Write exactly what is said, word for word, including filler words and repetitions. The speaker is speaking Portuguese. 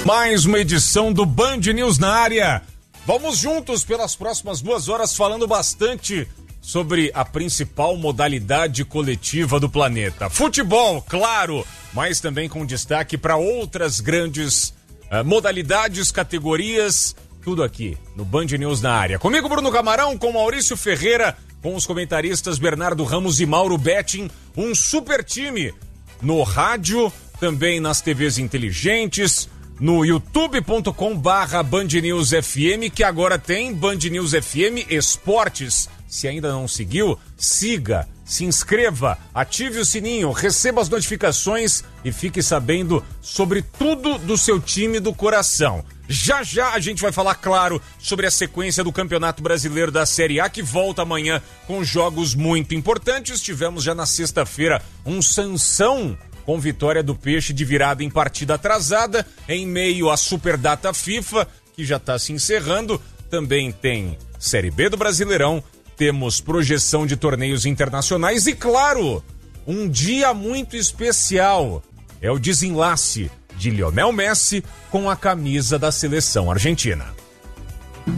Mais uma edição do Band News na área. Vamos juntos pelas próximas duas horas falando bastante sobre a principal modalidade coletiva do planeta. Futebol, claro, mas também com destaque para outras grandes uh, modalidades, categorias, tudo aqui no Band News na área. Comigo, Bruno Camarão, com Maurício Ferreira, com os comentaristas Bernardo Ramos e Mauro Betting, um super time no rádio, também nas T Vs inteligentes, no youtube ponto com barra Band News F M, que agora tem Band News F M Esportes. Se ainda não seguiu, siga, se inscreva, ative o sininho, receba as notificações e fique sabendo sobre tudo do seu time do coração. Já já a gente vai falar, claro, sobre a sequência do Campeonato Brasileiro da Série A, que volta amanhã com jogos muito importantes. Tivemos já na sexta-feira um Sansão com vitória do Peixe de virada em partida atrasada, em meio à Superdata FIFA, que já está se encerrando. Também tem Série B do Brasileirão, temos projeção de torneios internacionais e, claro, um dia muito especial. É o desenlace de Lionel Messi com a camisa da seleção argentina.